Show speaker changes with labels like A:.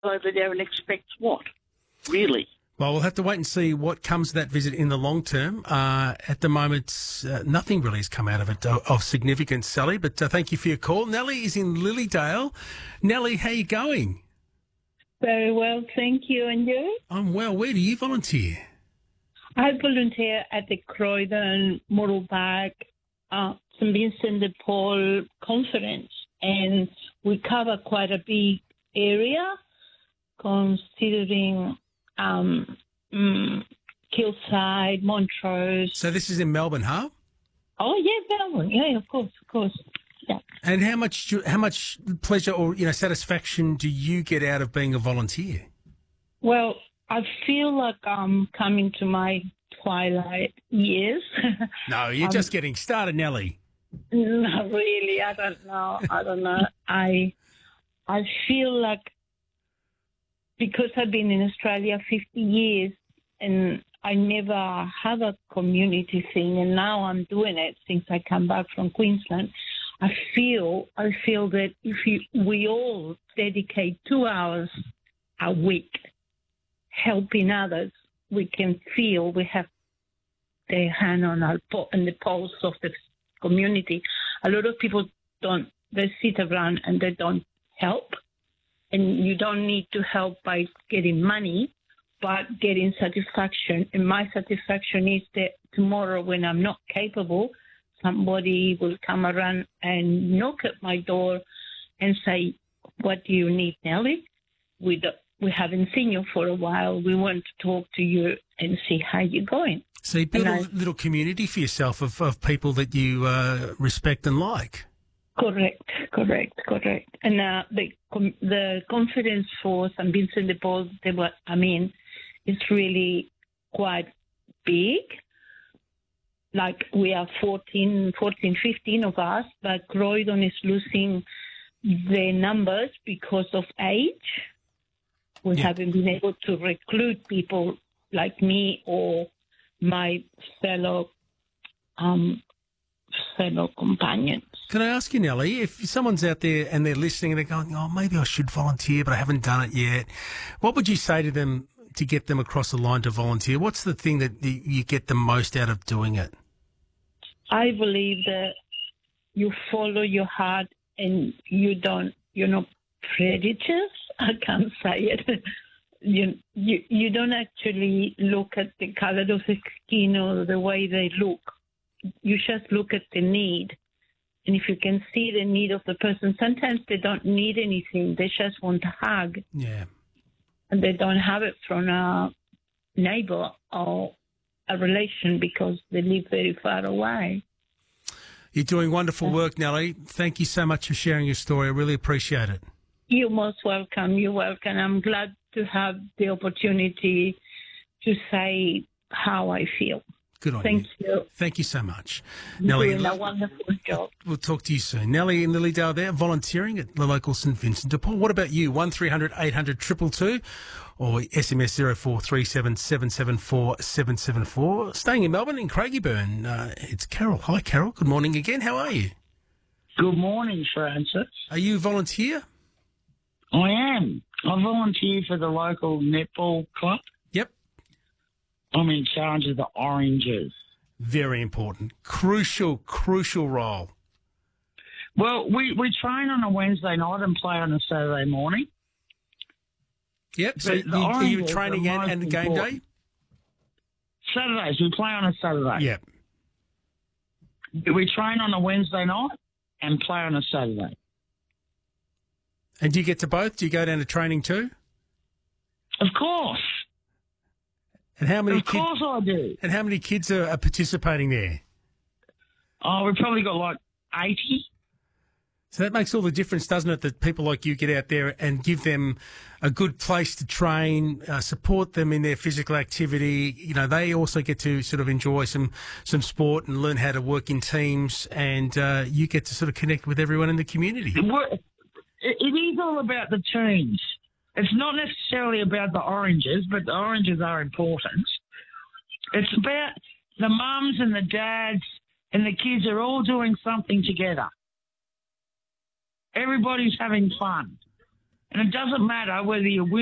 A: over there and expect what, really?
B: Well, we'll have to wait and see what comes of that visit in the long term. At the moment, nothing really has come out of it of significance, Sally, but thank you for your call. Nellie is in Lilydale. Nellie, how you going?
C: Very well, thank you. And you?
B: I'm well. Where do you volunteer?
C: I volunteer at the Croydon, Mooroolbark, St Vincent de Paul conference, and we cover quite a big area, considering Kilsyde, Montrose.
B: So this is in Melbourne, huh?
C: Oh yeah, Melbourne. Yeah, of course. Yeah.
B: And how much pleasure or satisfaction do you get out of being a volunteer?
C: Well, I feel like I'm coming to my twilight years.
B: No, you're just getting started, Nellie.
C: Not really. I don't know. I feel like, because I've been in Australia 50 years and I never have a community thing, and now I'm doing it since I come back from Queensland. I feel that if we all dedicate 2 hours a week helping others, we can feel we have their hand on the pulse of the community. A lot of people they sit around and they don't help. And you don't need to help by getting money, but getting satisfaction. And my satisfaction is that tomorrow when I'm not capable, somebody will come around and knock at my door and say, "What do you need, Nellie? We haven't seen you for a while. We want to talk to you and see how you're going."
B: So you build a little community for yourself of people that you respect and like.
C: Correct. And the conference for St Vincent de Paul, it's really quite big. Like we are 14, 15 of us, but Croydon is losing their numbers because of age. We haven't been able to recruit people like me or my fellow companions.
B: Can I ask you, Nellie, if someone's out there and they're listening and they're going, "Oh, maybe I should volunteer, but I haven't done it yet," what would you say to them to get them across the line to volunteer? What's the thing that you get the most out of doing it?
C: I believe that you follow your heart and you're not predators. I can't say it. You don't actually look at the color of the skin or the way they look. You just look at the need. And if you can see the need of the person, sometimes they don't need anything. They just want a hug.
B: Yeah.
C: And they don't have it from a neighbor or a relation because they live very far away.
B: You're doing wonderful work, Nellie. Thank you so much for sharing your story. I really appreciate it.
C: You're most welcome. You're welcome. I'm glad to have the opportunity to say how I feel.
B: Good on you.
C: Thank you.
B: Thank you so much.
C: You're
B: Nellie,
C: doing a wonderful job.
B: We'll talk to you soon. Nellie in Lilydale there, volunteering at the local St Vincent de Paul. What about you? 1300 800 222 or SMS 0437 774 774. Staying in Melbourne, in Craigieburn, it's Carol. Hi, Carol. Good morning again. How are you?
D: Good morning, Francis.
B: Are you a volunteer?
D: I am. I volunteer for the local netball club.
B: Yep.
D: I'm in charge of the Oranges.
B: Very important. Crucial role.
D: Well, we train on a Wednesday night and play on a Saturday morning.
B: Yep. So are you training and the game day?
D: Saturdays. We play on a Saturday.
B: Yep.
D: We train on a Wednesday night and play on a Saturday.
B: And do you get to both? Do you go down to training too?
D: Of course.
B: And how many?
D: Of course I do.
B: And how many kids are participating there?
D: Oh, we've probably got like 80.
B: So that makes all the difference, doesn't it, that people like you get out there and give them a good place to train, support them in their physical activity. You know, they also get to sort of enjoy some sport and learn how to work in teams, and you get to sort of connect with everyone in the community.
D: It is all about the teams. It's not necessarily about the Oranges, but the Oranges are important. It's about the mums and the dads and the kids are all doing something together. Everybody's having fun. And it doesn't matter whether you win